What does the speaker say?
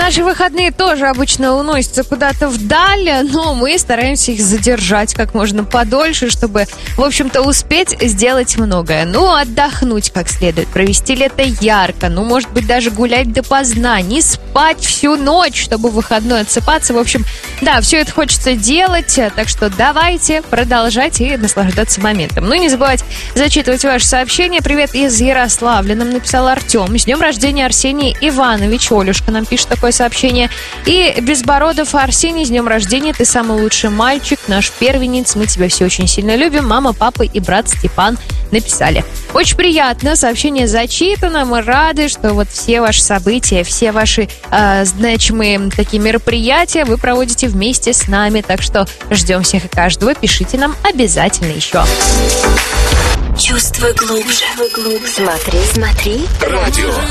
Наши выходные тоже обычно уносятся куда-то вдаль, но мы стараемся их задержать как можно подольше, чтобы, в общем-то, успеть сделать многое. Ну, отдохнуть как следует, провести лето ярко, ну, может быть, даже гулять допоздна, не спать всю ночь, чтобы в выходной отсыпаться. В общем, да, все это хочется делать, так что давайте продолжать и наслаждаться моментом. Ну, и не забывайте зачитывать ваши сообщения. Привет из Ярославля, нам написал Артем. С днем рождения, Арсений Иванович. Олюшка нам пишет такое сообщение. И Безбородов Арсений, с днем рождения, ты самый лучший мальчик, наш первенец, мы тебя все очень сильно любим. Мама, папа и брат Степан написали. Очень приятно, сообщение зачитано, мы рады, что вот все ваши события, все ваши значимые такие мероприятия вы проводите вместе с нами, так что ждем всех и каждого, пишите нам обязательно еще. Чувствуй глубже. Смотри. Радио.